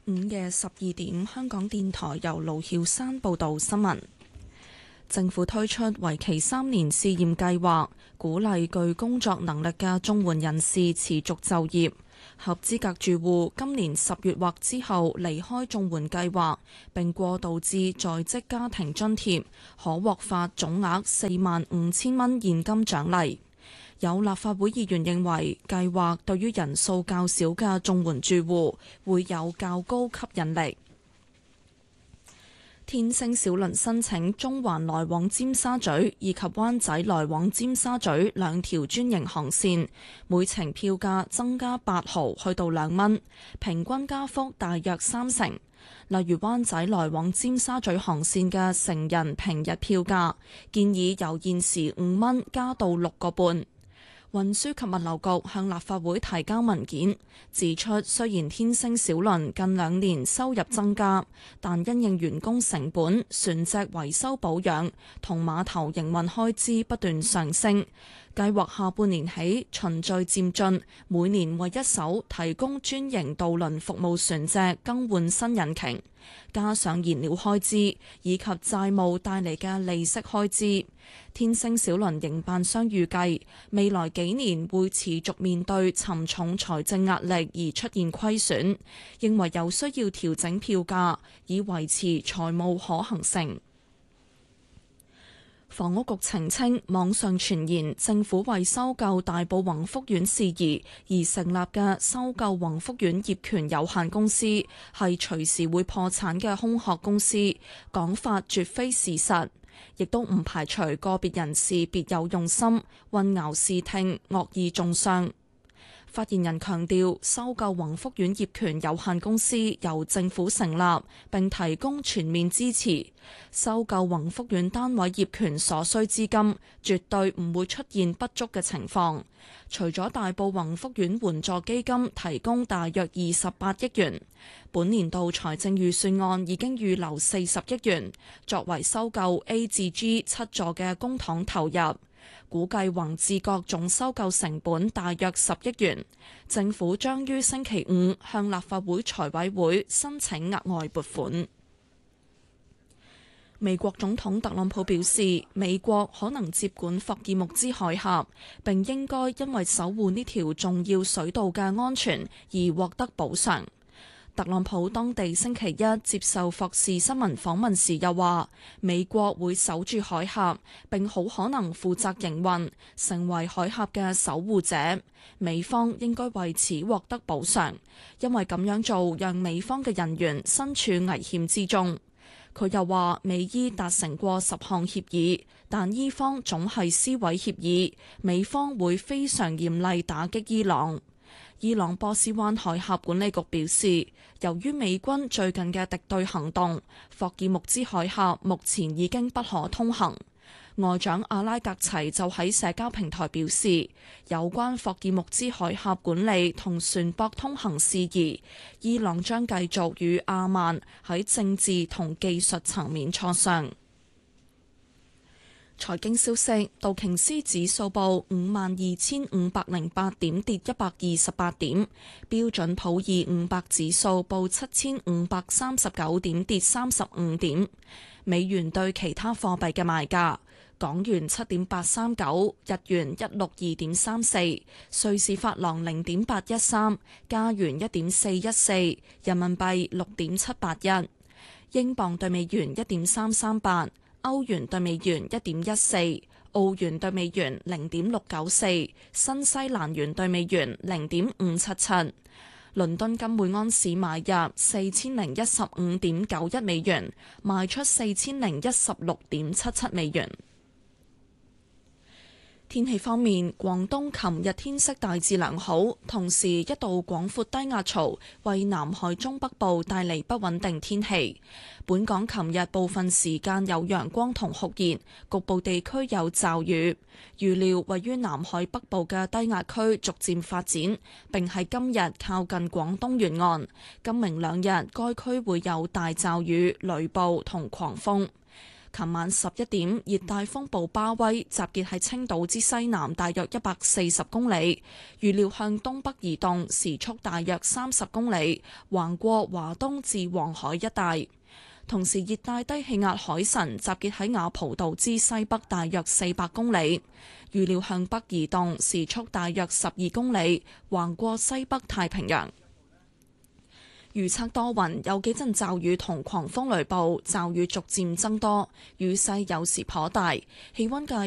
午夜12點，香港電台由盧曉山報道新聞。政府推出為期3年試驗計劃，鼓勵具工作能力嘅綜援人士持續就業。合資格住戶今年10月或之後離開綜援計劃，並過渡至在職家庭津貼，可獲發總額45,000蚊現金獎勵。有立法會議員認為，計劃對於人數較少嘅綜援住戶會有較高吸引力。天星小輪申請中環來往尖沙咀以及灣仔來往尖沙咀兩條專營航線，每程票價增加8毫去到2蚊，平均加幅大約30%。例如灣仔來往尖沙咀航線嘅成人平日票價，建議由現時5蚊加到6個半。運輸及物流局向立法會提交文件，指出雖然天星小輪近2年收入增加，但因應員工成本、船隻維修保養同碼頭營運開支不斷上升，計劃下半年起循序漸進，每年為一艘提供專營渡輪服務船隻更換新引擎，加上燃料開支以及債務帶嚟嘅利息開支。天星小輪營辦商預計未來幾年會持續面對沉重財政壓力而出現虧損，認為有需要調整票價以維持財務可行性。房屋局澄清，網上傳言政府為收購大埔宏福苑事宜而成立嘅收購宏福苑業權有限公司係隨時會破產嘅空殼公司，講法絕非事實，亦都唔排除個別人士別有用心，混淆視聽，惡意中傷。發言人強調，收購宏福苑業權有限公司由政府成立，並提供全面支持。收購宏福苑單位業權所需資金，絕對唔會出現不足嘅情況。除咗大埔宏福苑援助基金提供大約28億元，本年度財政預算案已經預留40億元，作為收購 A 至 G 7座嘅公帑投入。估計宏志閣總收購成本大約10億元，政府將於星期5向立法會財委會申請額外撥款。美國總統特朗普表示，美國可能接管霍爾木茲海峽，並應該因為守護呢條重要水道嘅安全而獲得補償。特朗普當地星期一接受霍士新聞訪問時又話，美國會守住海峽，並好可能負責營運，成為海峽嘅守護者。美方應該為此獲得補償，因為咁樣做讓美方嘅人員身處危險之中。佢又話，美伊達成過10項協議，但伊方總係撕毀協議，美方會非常嚴厲打擊伊朗。伊朗波斯灣海峽管理局表示，由於美軍最近嘅敵對行動，霍爾木茲海峽目前已經不可通行。外長阿拉格齊就喺社交平台表示，有關霍爾木茲海峽管理同船舶通行事宜，伊朗將繼續與阿曼喺政治同技術層面磋商。財經消息，道瓊斯指數報52,508點，跌128點；標準普爾500指數報7,539點，跌35點。美元對其他貨幣嘅賣價：港元7.839，日元162.34，瑞士法郎0.813，加元1.414，人民幣6.781，英鎊對美元1.338。歐元對美元1.14，澳元對美元0.694，新西蘭元對美元0.577。倫敦金每安士買入4015.91美元，賣出4016.77美元。天氣方面，廣東琴日天色大致良好，同時一道廣闊低壓槽為南海中北部帶嚟不穩定天氣。本港琴日部分時間有陽光同酷熱，局部地區有驟雨。預料位於南海北部嘅低壓區逐漸發展，並喺今日靠近廣東沿岸。今明兩日該區會有大驟雨、雷暴同狂風。 琴晚11點，熱帶風暴巴威集結喺青島之西南大約140公里，預料向東北移動，時速大約30公里，橫過華東至黃海一帶。同時，熱帶低氣壓海神集結喺雅蒲島之西北大約400公里，預料向北移動，時速大約12公里，橫過西北太平洋。預測多雲，有幾陣驟雨同狂風雷暴，驟雨逐漸增多，雨勢有時頗大，氣溫介